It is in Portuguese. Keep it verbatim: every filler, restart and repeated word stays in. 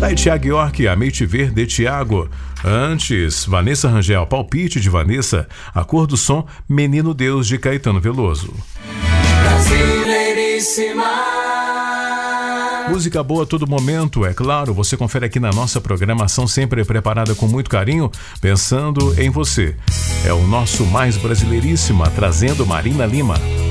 Daí Thiago York, Amei Te Ver, de Thiago. Antes, Vanessa Rangel, Palpite de Vanessa. A Cor do Som, Menino Deus, de Caetano Veloso. Brasileiríssima. Música boa a todo momento, é claro, você confere aqui na nossa programação, sempre preparada com muito carinho, pensando em você. É o nosso Mais Brasileiríssima, trazendo Marina Lima.